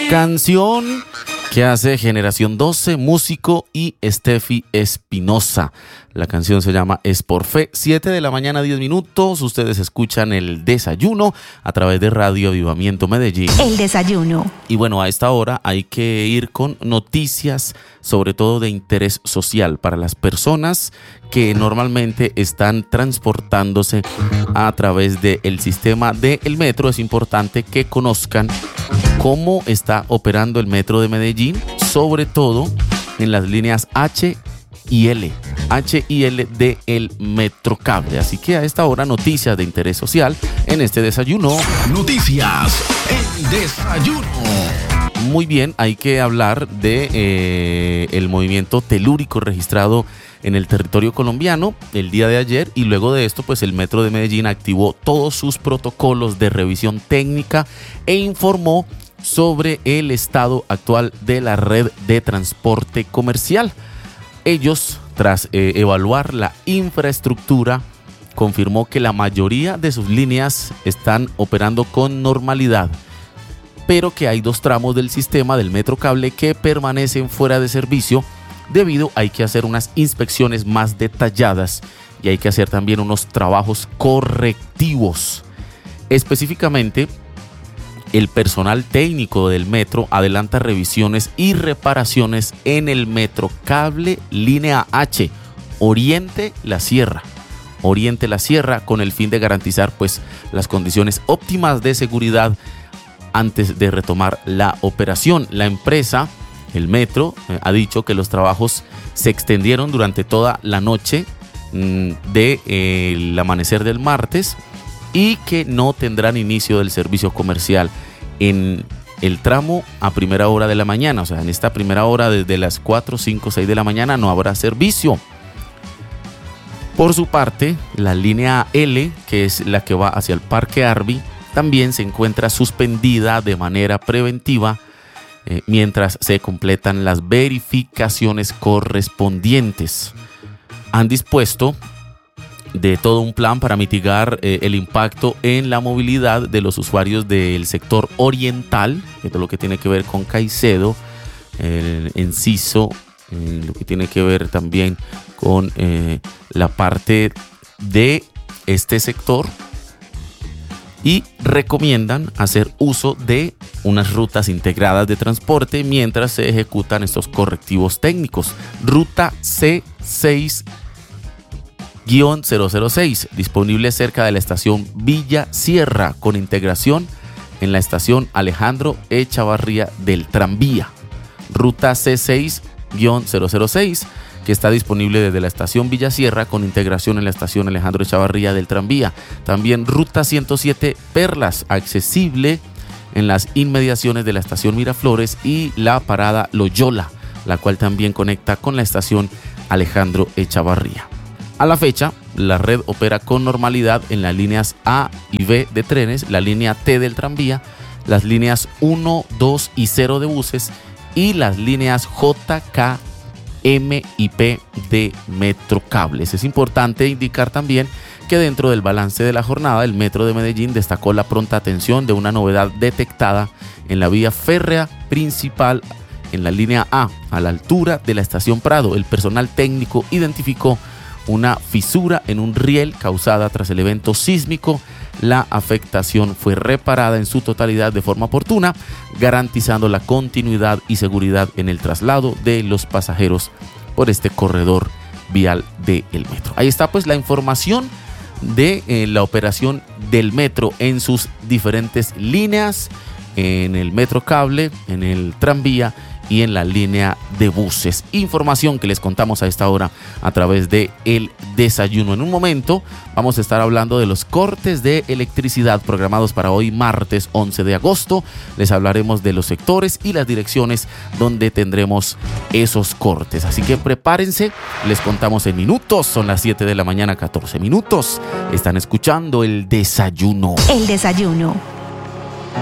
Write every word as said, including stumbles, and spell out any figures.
Canción que hace Generación doce, Músico y Steffi Espinosa. La canción se llama Es por Fe. siete de la mañana, diez minutos. Ustedes escuchan El Desayuno a través de Radio Avivamiento Medellín. El Desayuno. Y bueno, a esta hora hay que ir con noticias, sobre todo de interés social para las personas que normalmente están transportándose a través del sistema del metro. Es importante que conozcan cómo está operando el metro de Medellín, sobre todo en las líneas H y L, H y L del Metrocable. Así que a esta hora, noticias de interés social en este desayuno. Noticias, el desayuno. Muy bien, hay que hablar de eh, el movimiento telúrico registrado en el territorio colombiano el día de ayer, y luego de esto pues el Metro de Medellín activó todos sus protocolos de revisión técnica e informó sobre el estado actual de la red de transporte comercial. Ellos, tras eh, evaluar la infraestructura, confirmó que la mayoría de sus líneas están operando con normalidad, pero que hay dos tramos del sistema del Metrocable que permanecen fuera de servicio debido a hay que hacer unas inspecciones más detalladas y hay que hacer también unos trabajos correctivos. Específicamente, el personal técnico del metro adelanta revisiones y reparaciones en el Metrocable línea H, Oriente La Sierra. Oriente La Sierra, con el fin de garantizar pues las condiciones óptimas de seguridad antes de retomar la operación. La empresa, el metro, eh, ha dicho que los trabajos se extendieron durante toda la noche mmm, del de, eh, amanecer del martes, y que no tendrán inicio del servicio comercial en el tramo a primera hora de la mañana. O sea, en esta primera hora, desde las cuatro, cinco, seis de la mañana, no habrá servicio. Por su parte, la línea L, que es la que va hacia el Parque Arby, también se encuentra suspendida de manera preventiva eh, mientras se completan las verificaciones correspondientes. Han dispuesto de todo un plan para mitigar eh, el impacto en la movilidad de los usuarios del sector oriental, que es lo que tiene que ver con Caicedo, el Enciso, eh, lo que tiene que ver también con eh, la parte de este sector, y recomiendan hacer uso de unas rutas integradas de transporte mientras se ejecutan estos correctivos técnicos. Ruta C seis cero cero seis, disponible cerca de la estación Villa Sierra, con integración en la estación Alejandro Echavarría del tranvía. Ruta C seis cero cero seis, que está disponible desde la estación Villa Sierra, con integración en la estación Alejandro Echavarría del tranvía. También Ruta ciento siete Perlas, accesible en las inmediaciones de la estación Miraflores y la parada Loyola, la cual también conecta con la estación Alejandro Echavarría. A la fecha, la red opera con normalidad en las líneas A y B de trenes, la línea T del tranvía, las líneas uno, dos y cero de buses y las líneas J, K, M y P de Metrocables. Es importante indicar también que dentro del balance de la jornada, el Metro de Medellín destacó la pronta atención de una novedad detectada en la vía férrea principal en la línea A, a la altura de la estación Prado. El personal técnico identificó una fisura en un riel causada tras el evento sísmico. La afectación fue reparada en su totalidad de forma oportuna, garantizando la continuidad y seguridad en el traslado de los pasajeros por este corredor vial del metro. Ahí está pues la información de eh, la operación del metro en sus diferentes líneas, en el Metrocable, en el tranvía y en la línea de buses. Información que les contamos a esta hora a través de El Desayuno. En un momento vamos a estar hablando de los cortes de electricidad programados para hoy, martes once de agosto. Les hablaremos de los sectores y las direcciones donde tendremos esos cortes. Así que prepárense, les contamos en minutos. Son las siete de la mañana, catorce minutos. Están escuchando El Desayuno. El Desayuno.